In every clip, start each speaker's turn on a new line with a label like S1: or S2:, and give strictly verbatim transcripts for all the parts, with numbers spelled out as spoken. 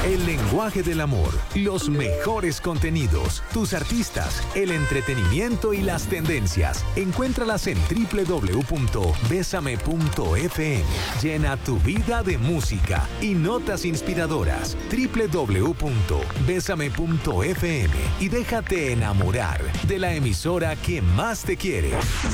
S1: El lenguaje del amor, los mejores contenidos, tus artistas, el entretenimiento y las tendencias. Encuéntralas en doble u doble u doble u punto besame punto efe eme. Llena tu vida de música y notas inspiradoras. doble u doble u doble u punto besame punto efe eme y déjate enamorar de la emisora que más te quiere.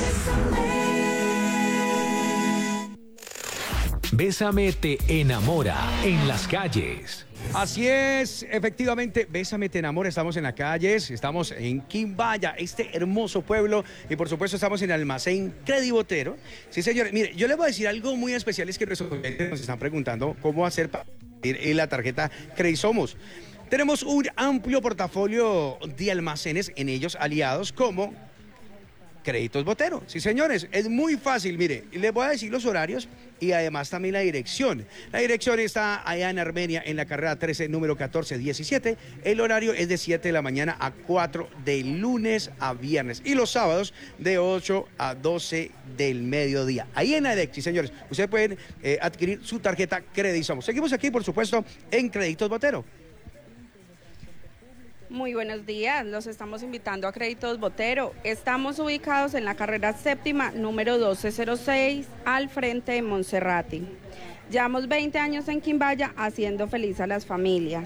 S1: Bésame te enamora en las calles.
S2: Así es, efectivamente, Bésame te enamora, estamos en las calles, estamos en Quimbaya, este hermoso pueblo, y por supuesto estamos en el almacén Credibotero. Sí, señores, mire, yo les voy a decir algo muy especial, es que nuestros oyentes nos están preguntando cómo hacer para ir la tarjeta Credisomos. Tenemos un amplio portafolio de almacenes, en ellos aliados como Créditos Botero. Sí, señores, es muy fácil. Mire, les voy a decir los horarios y además también la dirección. La dirección está allá en Armenia, en la carrera trece, número catorce diecisiete. El horario es de siete de la mañana a cuatro, de lunes a viernes. Y los sábados de ocho a doce del mediodía. Ahí en ADEC, sí, señores, ustedes pueden eh, adquirir su tarjeta Credisomos. Seguimos aquí, por supuesto, en Créditos Botero.
S3: Muy buenos días, los estamos invitando a Créditos Botero. Estamos ubicados en la carrera séptima, número doce cero seis, al frente de Monserrati. Llevamos veinte años en Quimbaya haciendo feliz a las familias.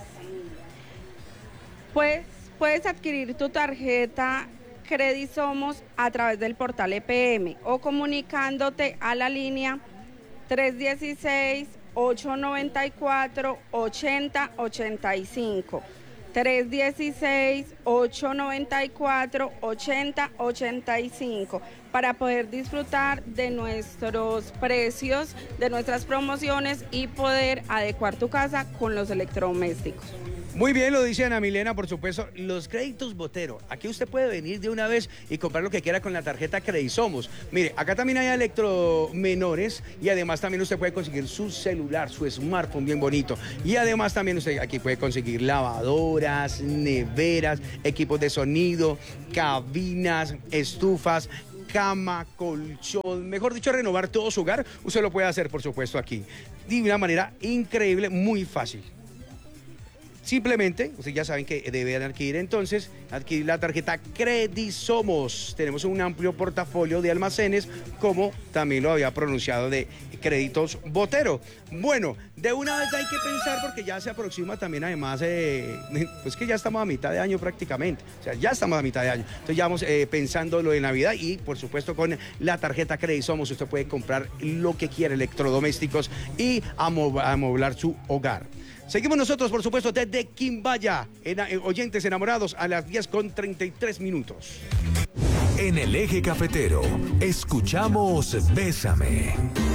S3: Pues puedes adquirir tu tarjeta Credisomos a través del portal E P M o comunicándote a la línea tres uno seis, ocho nueve cuatro, ocho cero ocho cinco. tres uno seis, ocho nueve cuatro, ocho cero ocho cinco para poder disfrutar de nuestros precios, de nuestras promociones y poder adecuar tu casa con los electrodomésticos.
S2: Muy bien, lo dice Ana Milena, por supuesto, los Créditos Botero. Aquí usted puede venir de una vez y comprar lo que quiera con la tarjeta Credisomos. Mire, acá también hay electromenores y además también usted puede conseguir su celular, su smartphone bien bonito. Y además también usted aquí puede conseguir lavadoras, neveras, equipos de sonido, cabinas, estufas, cama, colchón, mejor dicho, renovar todo su hogar. Usted lo puede hacer, por supuesto, aquí. De una manera increíble, muy fácil. Simplemente, ustedes ya saben que deben adquirir entonces, adquirir la tarjeta Credisomos. Tenemos un amplio portafolio de almacenes, como también lo había pronunciado, de Créditos Botero. Bueno, de una vez hay que pensar, porque ya se aproxima también además, eh, pues que ya estamos a mitad de año prácticamente, o sea, ya estamos a mitad de año. Entonces ya vamos eh, pensando lo de Navidad y por supuesto con la tarjeta Credisomos usted puede comprar lo que quiera, electrodomésticos y amoblar su hogar. Seguimos nosotros, por supuesto, desde Quimbaya, en, en Oyentes Enamorados, a las diez con treinta y tres minutos.
S1: En el eje cafetero, escuchamos Bésame.